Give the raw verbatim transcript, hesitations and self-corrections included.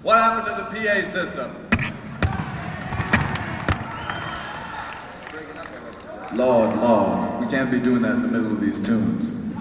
What happened to the P A system? Lord, Lord, we can't be doing that in the middle of these tunes.